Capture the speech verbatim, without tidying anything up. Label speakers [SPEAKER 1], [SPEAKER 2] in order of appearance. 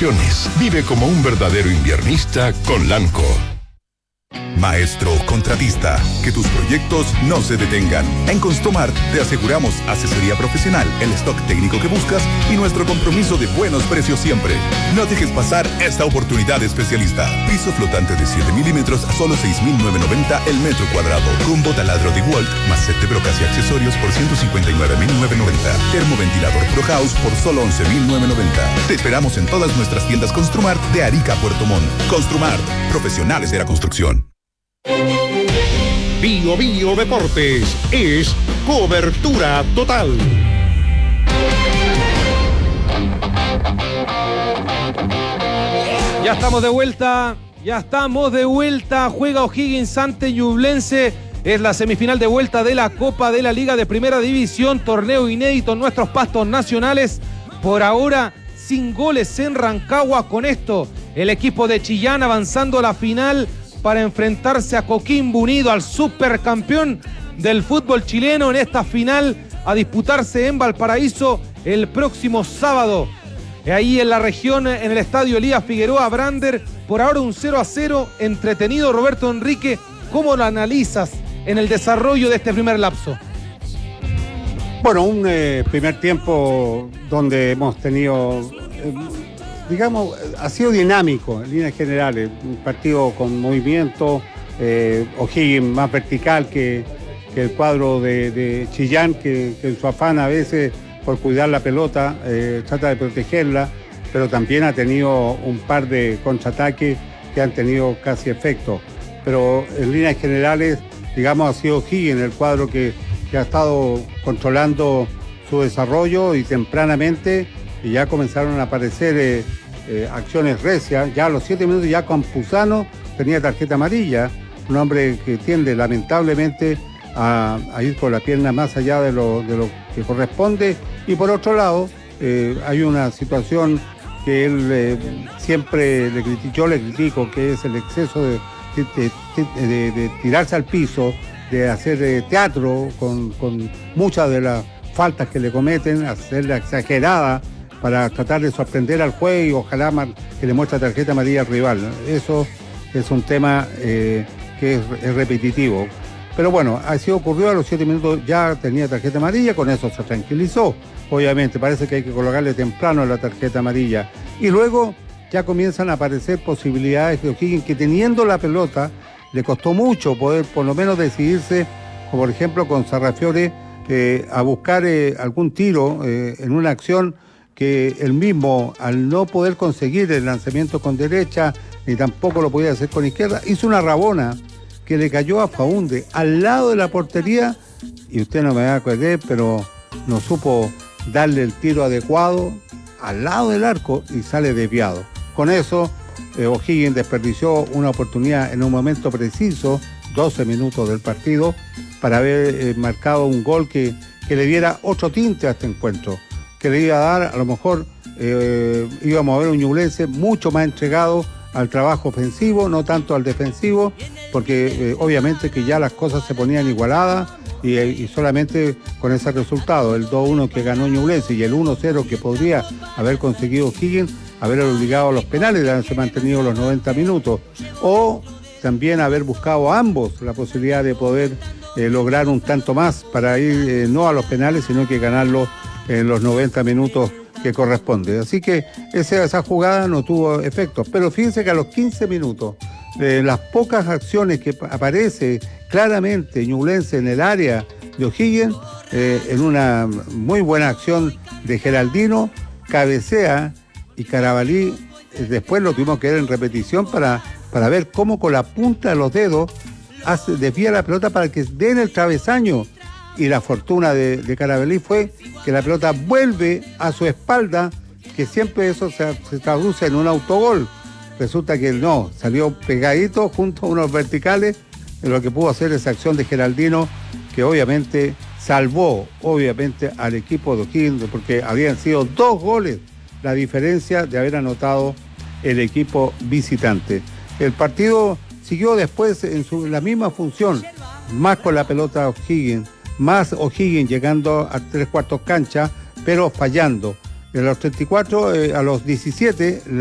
[SPEAKER 1] vacaciones. Vive como un verdadero inviernista con Lanco.
[SPEAKER 2] Maestro contratista, que tus proyectos no se detengan. En Construmart te aseguramos asesoría profesional, el stock técnico que buscas y nuestro compromiso de buenos precios siempre. No dejes pasar esta oportunidad especialista. Piso flotante de siete milímetros a solo seis mil novecientos noventa el metro cuadrado. Combo taladro de Walt más set de brocas y accesorios por ciento cincuenta y nueve mil novecientos noventa. Termoventilador Pro House por solo once mil novecientos noventa. Te esperamos en todas nuestras tiendas Construmart de Arica a Puerto Montt. Construmart, profesionales de la construcción.
[SPEAKER 3] Bio Bio Deportes es cobertura total.
[SPEAKER 4] Ya estamos de vuelta, ya estamos de vuelta. Juega O'Higgins ante Ñublense. Es la semifinal de vuelta de la Copa de la Liga de Primera División. Torneo inédito en nuestros pastos nacionales. Por ahora, sin goles en Rancagua. Con esto, el equipo de Chillán avanzando a la final para enfrentarse a Coquimbo Unido, al supercampeón del fútbol chileno, en esta final a disputarse en Valparaíso el próximo sábado. Ahí en la región, en el estadio Elías Figueroa Brander, por ahora un cero a cero, entretenido. Roberto Enrique, ¿cómo lo analizas en el desarrollo de este primer lapso?
[SPEAKER 5] Bueno, un eh, primer tiempo donde hemos tenido... Eh, digamos, ha sido dinámico en líneas generales, un partido con movimiento, eh, O'Higgins más vertical que, que el cuadro de, de Chillán, que, que en su afán a veces por cuidar la pelota, eh, trata de protegerla, pero también ha tenido un par de contraataques que han tenido casi efecto. Pero en líneas generales, digamos, ha sido O'Higgins el cuadro que, que ha estado controlando su desarrollo y tempranamente y ya comenzaron a aparecer eh, eh, acciones recias. Ya a los siete minutos ya Campuzano tenía tarjeta amarilla, un hombre que tiende lamentablemente a, a ir con la pierna más allá de lo, de lo que corresponde. Y por otro lado, eh, hay una situación que él eh, siempre le critico, yo le critico, que es el exceso de, de, de, de, de tirarse al piso, de hacer eh, teatro con, con muchas de las faltas que le cometen, hacerla exagerada para tratar de sorprender al juez y ojalá que le muestre tarjeta amarilla al rival, ¿no? Eso es un tema eh, que es, es repetitivo. Pero bueno, así ocurrió, a los siete minutos ya tenía tarjeta amarilla, con eso se tranquilizó. Obviamente, parece que hay que colocarle temprano la tarjeta amarilla. Y luego ya comienzan a aparecer posibilidades de O'Higgins, que teniendo la pelota, le costó mucho poder por lo menos decidirse, como por ejemplo con Sarrafiore, eh, a buscar eh, algún tiro eh, en una acción que él mismo, al no poder conseguir el lanzamiento con derecha, ni tampoco lo podía hacer con izquierda, hizo una rabona que le cayó a Faunde al lado de la portería, y usted no me va a creer, pero no supo darle el tiro adecuado al lado del arco y sale desviado. Con eso, eh, O'Higgins desperdició una oportunidad en un momento preciso, doce minutos del partido, para haber eh, marcado un gol que, que le diera otro tinte a este encuentro, que le iba a dar, a lo mejor eh, íbamos a ver un Ñublense mucho más entregado al trabajo ofensivo, no tanto al defensivo, porque eh, obviamente que ya las cosas se ponían igualadas y, y solamente con ese resultado, el dos uno que ganó Ñublense y el uno cero que podría haber conseguido O'Higgins, haber obligado a los penales de haberse mantenido los noventa minutos, o también haber buscado a ambos la posibilidad de poder eh, lograr un tanto más para ir eh, no a los penales, sino que ganarlo en los noventa minutos que corresponde. Así que esa, esa jugada no tuvo efecto. Pero fíjense que a los quince minutos, de las pocas acciones que aparece claramente Ñublense en el área de O'Higgins, eh, en una muy buena acción de Geraldino, cabecea y Carabalí, eh, después lo tuvimos que ver en repetición para, para ver cómo con la punta de los dedos hace, desvía la pelota para que dé en el travesaño. Y la fortuna de, de Carabalí fue que la pelota vuelve a su espalda, que siempre eso se, se traduce en un autogol. Resulta que no, salió pegadito junto a unos verticales, en lo que pudo hacer esa acción de Geraldino, que obviamente salvó obviamente al equipo de O'Higgins, porque habían sido dos goles la diferencia de haber anotado el equipo visitante. El partido siguió después en su, la misma función, más con la pelota O'Higgins, más O'Higgins llegando a tres cuartos cancha, pero fallando. De los treinta y cuatro eh, a los diecisiete,